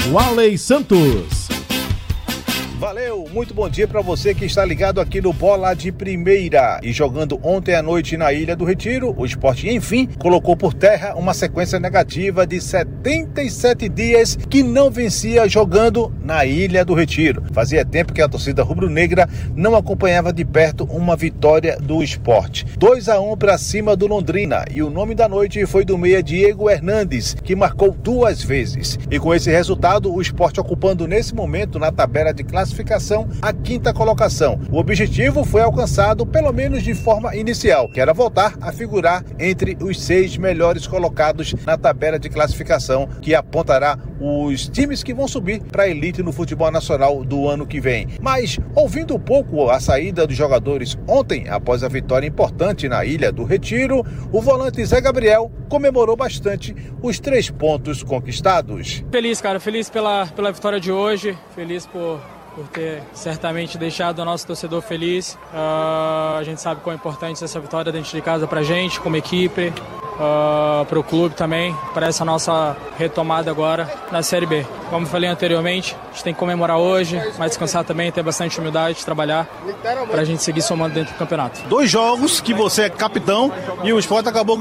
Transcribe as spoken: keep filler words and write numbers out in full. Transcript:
Walley Santos. Valeu, muito bom dia para você que está ligado aqui no Bola de Primeira. E jogando ontem à noite na Ilha do Retiro, o Sport, enfim, colocou por terra uma sequência negativa de setenta e sete dias que não vencia jogando na Ilha do Retiro. Fazia tempo que a torcida rubro-negra não acompanhava de perto uma vitória do Sport. dois a um para cima do Londrina, e o nome da noite foi do meia Diego Hernandes, que marcou duas vezes. E com esse resultado, o Sport ocupando nesse momento na tabela de classificação a quinta colocação. O objetivo foi alcançado, pelo menos de forma inicial, que era voltar a figurar entre os seis melhores colocados na tabela de classificação, que apontará os times que vão subir para a elite no futebol nacional do ano que vem. Mas, ouvindo um pouco a saída dos jogadores ontem, após a vitória importante na Ilha do Retiro, o volante Zé Gabriel comemorou bastante os três pontos conquistados. Feliz, cara, feliz pela, pela vitória de hoje, feliz por por ter certamente deixado o nosso torcedor feliz. Uh, a gente sabe quão importante é essa vitória dentro de casa pra gente, como equipe, uh, pro clube também, para essa nossa retomada agora na Série B. Como falei anteriormente, a gente tem que comemorar hoje, mas descansar também, ter bastante humildade, trabalhar pra gente seguir somando dentro do campeonato. Dois jogos que você é capitão e o Sport acabou